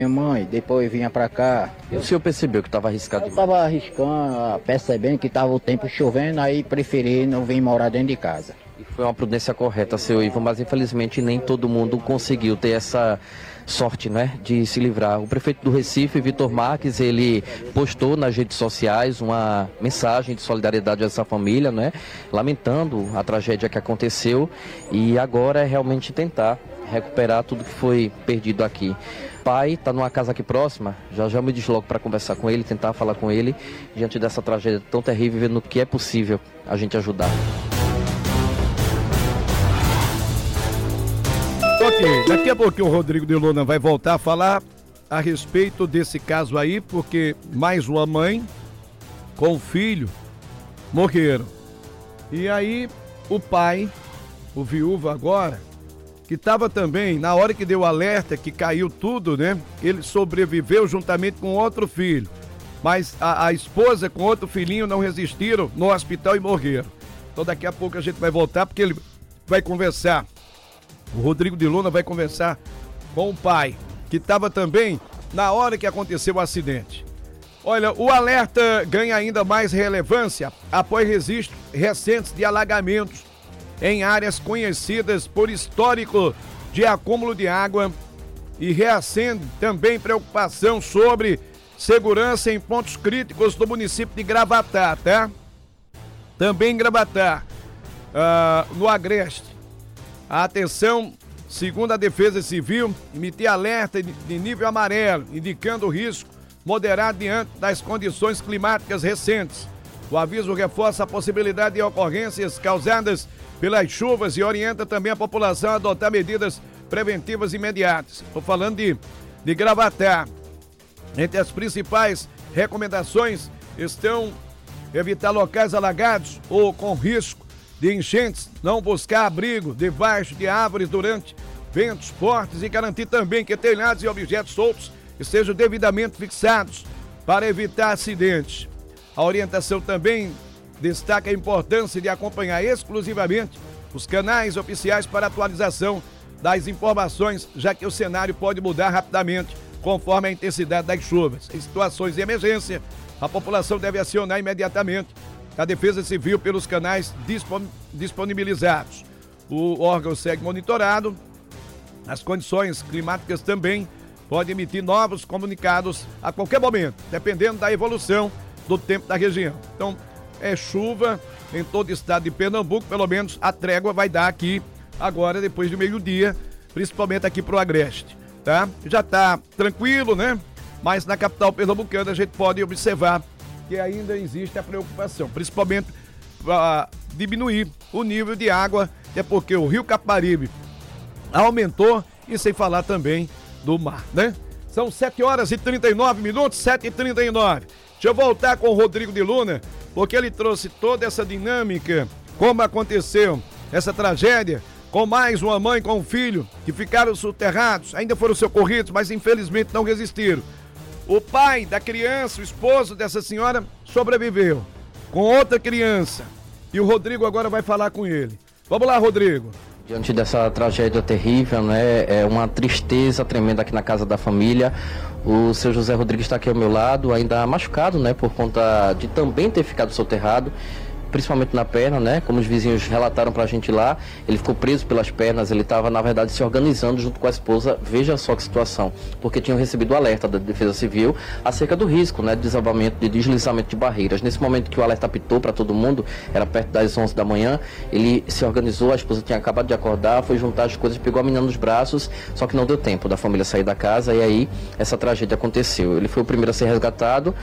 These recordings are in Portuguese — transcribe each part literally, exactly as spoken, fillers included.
Minha mãe, depois vinha pra cá. E o senhor percebeu que estava arriscado Eu demais? tava arriscando, percebendo que tava o tempo chovendo, aí preferi não vir morar dentro de casa. E foi uma prudência correta, seu Ivo, mas infelizmente nem todo mundo conseguiu ter essa sorte, né, de se livrar. O prefeito do Recife, Vitor Marques, ele postou nas redes sociais uma mensagem de solidariedade a essa família, né, lamentando a tragédia que aconteceu, e agora é realmente tentar recuperar tudo que foi perdido aqui. Pai está numa casa aqui próxima, já já me desloco para conversar com ele, tentar falar com ele, diante dessa tragédia tão terrível, vendo que é possível a gente ajudar. Ok, daqui a pouquinho o Rodrigo de Luna vai voltar a falar a respeito desse caso aí, porque mais uma mãe com o filho morreram. E aí o pai, o viúvo agora, que estava também, na hora que deu o alerta, que caiu tudo, né? Ele sobreviveu juntamente com outro filho. Mas a, a esposa com outro filhinho não resistiram no hospital e morreram. Então daqui a pouco a gente vai voltar, porque ele vai conversar. O Rodrigo de Luna vai conversar com o pai, que estava também na hora que aconteceu o acidente. Olha, o alerta ganha ainda mais relevância após registros recentes de alagamentos em áreas conhecidas por histórico de acúmulo de água, e reacende também preocupação sobre segurança em pontos críticos do município de Gravatá, tá? Também em Gravatá, uh, no Agreste. A atenção, segundo a Defesa Civil, emitir alerta de nível amarelo, indicando o risco moderado diante das condições climáticas recentes. O aviso reforça a possibilidade de ocorrências causadas pelas chuvas e orienta também a população a adotar medidas preventivas imediatas. Estou falando de, de Gravatá. Entre as principais recomendações estão evitar locais alagados ou com risco de enchentes, não buscar abrigo debaixo de árvores durante ventos fortes e garantir também que telhados e objetos soltos estejam devidamente fixados para evitar acidentes. A orientação também destaca a importância de acompanhar exclusivamente os canais oficiais para atualização das informações, já que o cenário pode mudar rapidamente conforme a intensidade das chuvas. Em situações de emergência, a população deve acionar imediatamente a Defesa Civil pelos canais disponibilizados. O órgão segue monitorado. As condições climáticas também podem emitir novos comunicados a qualquer momento, dependendo da evolução do tempo da região. Então, é chuva em todo o estado de Pernambuco, pelo menos a trégua vai dar aqui agora, depois do meio-dia, principalmente aqui pro Agreste, tá? Já tá tranquilo, né? Mas na capital pernambucana a gente pode observar que ainda existe a preocupação, principalmente para diminuir o nível de água, é porque o Rio Capibaribe aumentou, e sem falar também do mar, né? São sete horas e trinta e nove minutos, sete e trinta e nove. Deixa eu voltar com o Rodrigo de Luna, porque ele trouxe toda essa dinâmica, como aconteceu essa tragédia, com mais uma mãe com um filho que ficaram soterrados, ainda foram socorridos, mas infelizmente não resistiram. O pai da criança, o esposo dessa senhora, sobreviveu com outra criança. E o Rodrigo agora vai falar com ele. Vamos lá, Rodrigo. Diante dessa tragédia terrível, né, é uma tristeza tremenda aqui na casa da família. O seu José Rodrigues está aqui ao meu lado, ainda machucado, né, por conta de também ter ficado soterrado, principalmente na perna, né? Como os vizinhos relataram pra gente lá, ele ficou preso pelas pernas, ele estava, na verdade, se organizando junto com a esposa. Veja só que situação, porque tinham recebido o alerta da Defesa Civil acerca do risco, né, de desabamento, de deslizamento de barreiras. Nesse momento que o alerta apitou para todo mundo, era perto das onze da manhã, ele se organizou, a esposa tinha acabado de acordar, foi juntar as coisas, pegou a menina nos braços, só que não deu tempo da família sair da casa, e aí essa tragédia aconteceu. Ele foi o primeiro a ser resgatado,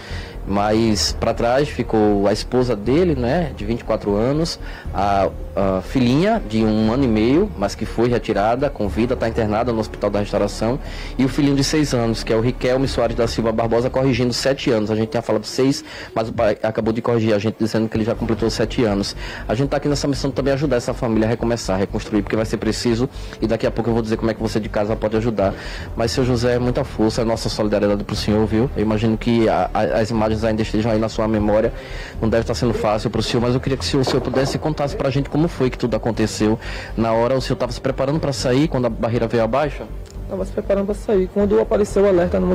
mas para trás ficou a esposa dele, né, de vinte e quatro anos, a, a filhinha de um ano e meio, mas que foi retirada com vida, está internada no Hospital da Restauração, e o filhinho de seis anos, que é o Riquelme Soares da Silva Barbosa, corrigindo sete anos. A gente tinha falado seis, mas o pai acabou de corrigir a gente, dizendo que ele já completou sete anos. A gente está aqui nessa missão também ajudar essa família a recomeçar, a reconstruir, porque vai ser preciso, e daqui a pouco eu vou dizer como é que você de casa pode ajudar. Mas, seu José, muita força, nossa solidariedade para o senhor, viu? Eu imagino que a, a, as imagens ainda estejam aí na sua memória, não deve estar sendo fácil para o senhor, mas eu queria que se o senhor pudesse contasse para a gente como foi que tudo aconteceu. Na hora, o senhor estava se preparando para sair quando a barreira veio abaixo? Estava se preparando para sair. Quando apareceu o alerta no meu